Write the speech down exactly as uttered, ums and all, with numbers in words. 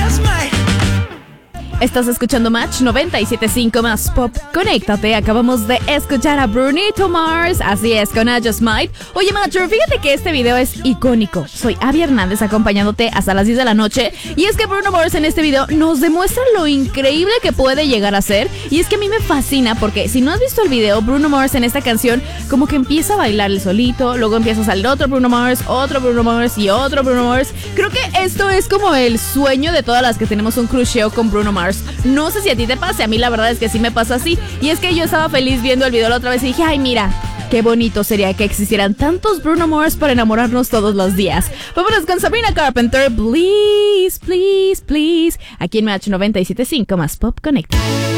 Estás escuchando Match noventa y siete punto cinco más Pop. Conéctate, acabamos de escuchar a Brunito Mars, así es, con I Just Might. Oye, Matcher, fíjate que este video es icónico. Soy Abby Hernández acompañándote hasta las diez de la noche. Y es que Bruno Mars en este video nos demuestra lo increíble que puede llegar a ser. Y es que a mí me fascina porque si no has visto el video, Bruno Mars en esta canción como que empieza a bailar el solito, luego empieza a salir otro Bruno Mars, otro Bruno Mars y otro Bruno Mars. Creo que esto es como el sueño de todas las que tenemos un crusheo con Bruno Mars. No sé si a ti te pase, a mí la verdad es que sí me pasa así. Y es que yo estaba feliz viendo el video la otra vez y dije, ay, mira, qué bonito sería que existieran tantos Bruno Mars para enamorarnos todos los días. Vámonos con Sabrina Carpenter, Please, Please, Please, aquí en Match noventa y siete punto cinco más Pop Connect.